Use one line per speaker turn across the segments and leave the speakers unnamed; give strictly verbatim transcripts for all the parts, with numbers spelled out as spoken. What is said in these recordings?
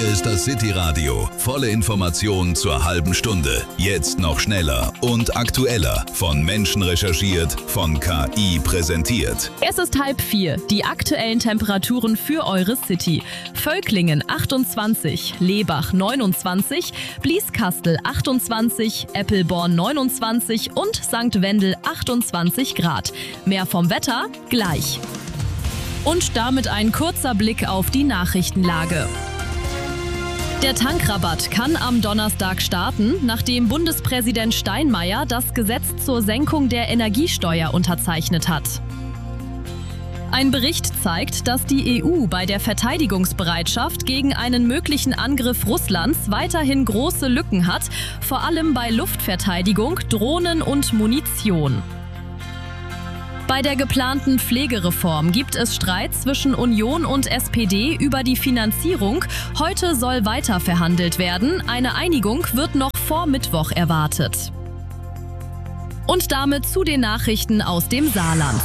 Hier ist das City Radio. Volle Informationen zur halben Stunde. Jetzt noch schneller und aktueller. Von Menschen recherchiert, von K I präsentiert.
Es ist halb vier. Die aktuellen Temperaturen für eure City. Völklingen achtundzwanzig, Lebach neunundzwanzig, Blieskastel achtundzwanzig, Eppelborn neunundzwanzig und Sankt Wendel achtundzwanzig Grad. Mehr vom Wetter gleich. Und damit ein kurzer Blick auf die Nachrichtenlage. Der Tankrabatt kann am Donnerstag starten, nachdem Bundespräsident Steinmeier das Gesetz zur Senkung der Energiesteuer unterzeichnet hat. Ein Bericht zeigt, dass die E U bei der Verteidigungsbereitschaft gegen einen möglichen Angriff Russlands weiterhin große Lücken hat, vor allem bei Luftverteidigung, Drohnen und Munition. Bei der geplanten Pflegereform gibt es Streit zwischen Union und S P D über die Finanzierung. Heute soll weiter verhandelt werden. Eine Einigung wird noch vor Mittwoch erwartet. Und damit zu den Nachrichten aus dem Saarland.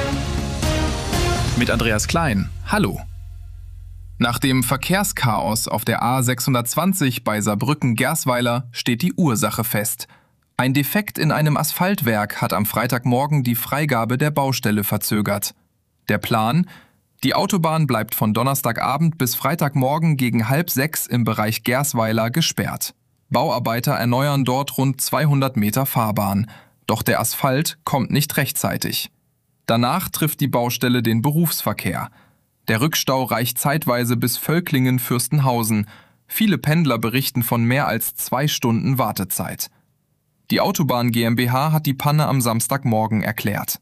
Mit Andreas Klein. Hallo. Nach dem Verkehrschaos auf der A sechshundertzwanzig bei Saarbrücken-Gersweiler steht die Ursache fest. Ein Defekt in einem Asphaltwerk hat am Freitagmorgen die Freigabe der Baustelle verzögert. Der Plan? Die Autobahn bleibt von Donnerstagabend bis Freitagmorgen gegen halb sechs im Bereich Gersweiler gesperrt. Bauarbeiter erneuern dort rund zweihundert Meter Fahrbahn. Doch der Asphalt kommt nicht rechtzeitig. Danach trifft die Baustelle den Berufsverkehr. Der Rückstau reicht zeitweise bis Völklingen-Fürstenhausen. Viele Pendler berichten von mehr als zwei Stunden Wartezeit. Die Autobahn GmbH hat die Panne am Samstagmorgen erklärt.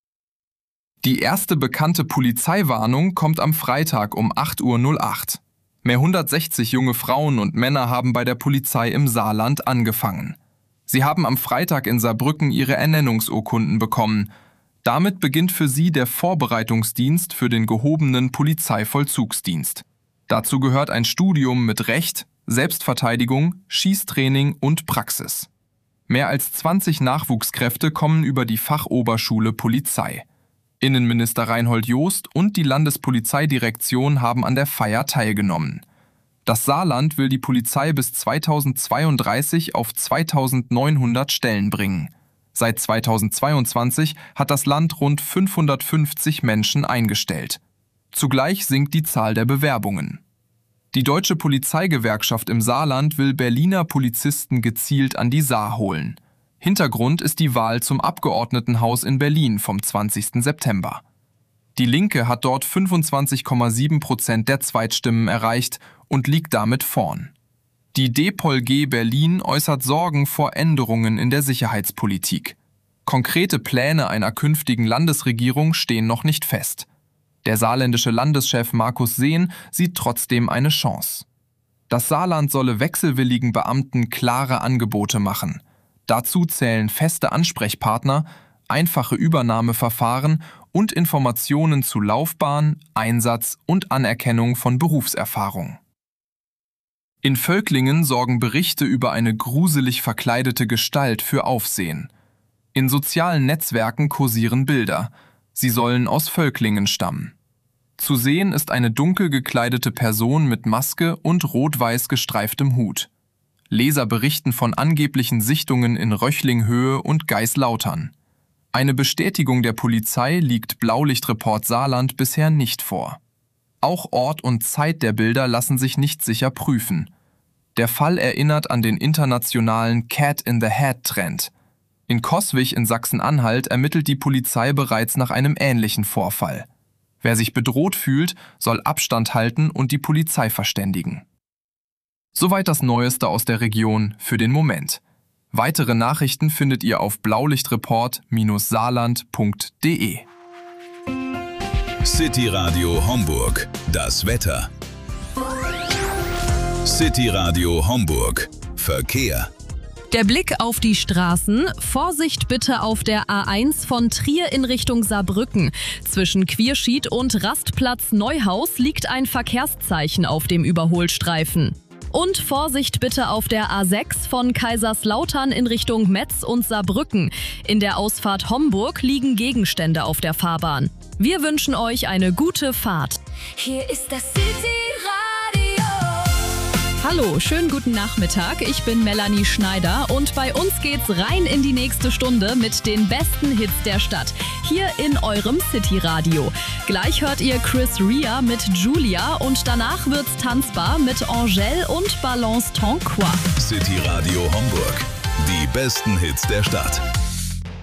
Die erste bekannte Polizeiwarnung kommt am Freitag um acht Uhr acht. Mehr hundertsechzig junge Frauen und Männer haben bei der Polizei im Saarland angefangen. Sie haben am Freitag in Saarbrücken ihre Ernennungsurkunden bekommen. Damit beginnt für sie der Vorbereitungsdienst für den gehobenen Polizeivollzugsdienst. Dazu gehört ein Studium mit Recht, Selbstverteidigung, Schießtraining und Praxis. Mehr als zwanzig Nachwuchskräfte kommen über die Fachoberschule Polizei. Innenminister Reinhold Jost und die Landespolizeidirektion haben an der Feier teilgenommen. Das Saarland will die Polizei bis zweitausendzweiunddreißig auf zweitausendneunhundert Stellen bringen. Seit zweitausendzweiundzwanzig hat das Land rund fünfhundertfünfzig Menschen eingestellt. Zugleich sinkt die Zahl der Bewerbungen. Die Deutsche Polizeigewerkschaft im Saarland will Berliner Polizisten gezielt an die Saar holen. Hintergrund ist die Wahl zum Abgeordnetenhaus in Berlin vom zwanzigsten September. Die Linke hat dort fünfundzwanzig Komma sieben Prozent der Zweitstimmen erreicht und liegt damit vorn. Die D P O L G Berlin äußert Sorgen vor Änderungen in der Sicherheitspolitik. Konkrete Pläne einer künftigen Landesregierung stehen noch nicht fest. Der saarländische Landeschef Markus Sehn sieht trotzdem eine Chance. Das Saarland solle wechselwilligen Beamten klare Angebote machen. Dazu zählen feste Ansprechpartner, einfache Übernahmeverfahren und Informationen zu Laufbahn, Einsatz und Anerkennung von Berufserfahrung. In Völklingen sorgen Berichte über eine gruselig verkleidete Gestalt für Aufsehen. In sozialen Netzwerken kursieren Bilder. Sie sollen aus Völklingen stammen. Zu sehen ist eine dunkel gekleidete Person mit Maske und rot-weiß gestreiftem Hut. Leser berichten von angeblichen Sichtungen in Röchlinghöhe und Geislautern. Eine Bestätigung der Polizei liegt Blaulichtreport Saarland bisher nicht vor. Auch Ort und Zeit der Bilder lassen sich nicht sicher prüfen. Der Fall erinnert an den internationalen Cat-in-the-Hat-Trend. In Coswig in Sachsen-Anhalt ermittelt die Polizei bereits nach einem ähnlichen Vorfall. Wer sich bedroht fühlt, soll Abstand halten und die Polizei verständigen. Soweit das Neueste aus der Region für den Moment. Weitere Nachrichten findet ihr auf blaulichtreport Bindestrich saarland Punkt de.
City Radio Homburg. Das Wetter. City Radio Homburg. Verkehr.
Der Blick auf die Straßen. Vorsicht bitte auf der A eins von Trier in Richtung Saarbrücken. Zwischen Quierschied und Rastplatz Neuhaus liegt ein Verkehrszeichen auf dem Überholstreifen. Und Vorsicht bitte auf der A sechs von Kaiserslautern in Richtung Metz und Saarbrücken. In der Ausfahrt Homburg liegen Gegenstände auf der Fahrbahn. Wir wünschen euch eine gute Fahrt.
Hier ist das City Radio.
Hallo, schönen guten Nachmittag. Ich bin Melanie Schneider und bei uns geht's rein in die nächste Stunde mit den besten Hits der Stadt. Hier in eurem City-Radio. Gleich hört ihr Chris Rea mit Julia und danach wird's tanzbar mit Angèle und Balance ton quoi.
City Radio Homburg. Die besten Hits der Stadt.